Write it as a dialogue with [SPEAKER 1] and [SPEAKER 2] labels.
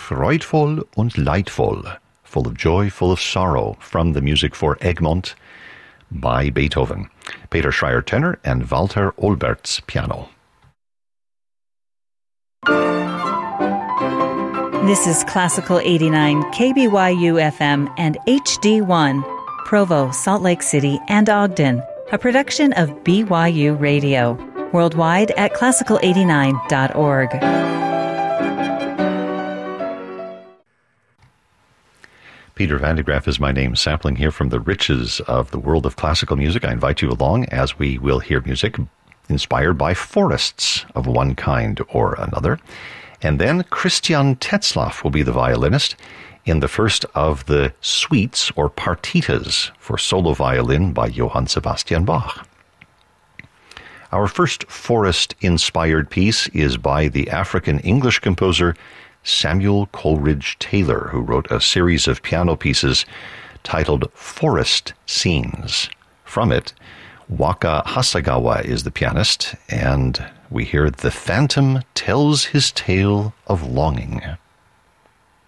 [SPEAKER 1] freudvoll und leidvoll, full of joy, full of sorrow, from the music for Egmont by Beethoven. Peter Schreier tenor and Walter Olberts piano.
[SPEAKER 2] This is Classical 89, KBYU FM and HD1, Provo, Salt Lake City, and Ogden, a production of BYU Radio, worldwide at classical89.org.
[SPEAKER 1] Peter Van de Graaff is my name, sampling here from the riches of the world of classical music. I invite you along as we will hear music inspired by forests of one kind or another. And then Christian Tetzlaff will be the violinist in the first of the suites or partitas for solo violin by Johann Sebastian Bach. Our first forest-inspired piece is by the African-English composer Samuel Coleridge Taylor, who wrote a series of piano pieces titled Forest Scenes. From it, Waka Hasagawa is the pianist, and we hear The Phantom Tells His Tale of Longing.